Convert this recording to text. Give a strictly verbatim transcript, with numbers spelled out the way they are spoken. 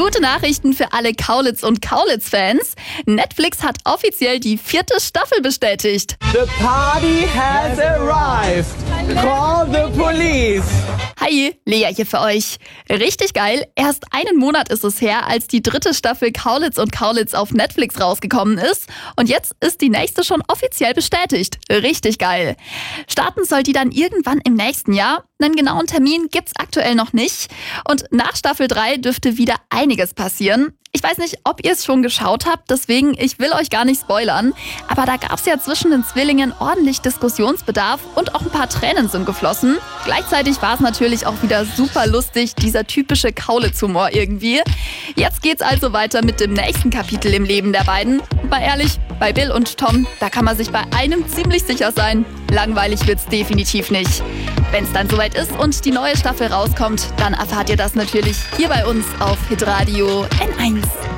Gute Nachrichten für alle Kaulitz und Kaulitz-Fans. Netflix hat offiziell die vierte Staffel bestätigt. The party has arrived. Call the police. Hi, Lea hier für euch. Richtig geil, erst einen Monat ist es her, als die dritte Staffel Kaulitz und Kaulitz auf Netflix rausgekommen ist. Und jetzt ist die nächste schon offiziell bestätigt. Richtig geil. Starten soll die dann irgendwann im nächsten Jahr. Einen genauen Termin gibt's aktuell noch nicht. Und nach Staffel drei dürfte wieder einiges passieren. Ich weiß nicht, ob ihr es schon geschaut habt, deswegen, ich will euch gar nicht spoilern. Aber da gab's ja zwischen den Zwillingen ordentlich Diskussionsbedarf und auch ein paar Tränen sind geflossen. Gleichzeitig war es natürlich auch wieder super lustig, dieser typische Kaulitz-Humor irgendwie. Jetzt geht's also weiter mit dem nächsten Kapitel im Leben der beiden. Mal ehrlich, bei Bill und Tom, da kann man sich bei einem ziemlich sicher sein. Langweilig wird's definitiv nicht. Wenn es dann soweit ist und die neue Staffel rauskommt, dann erfahrt ihr das natürlich hier bei uns auf Hitradio N eins.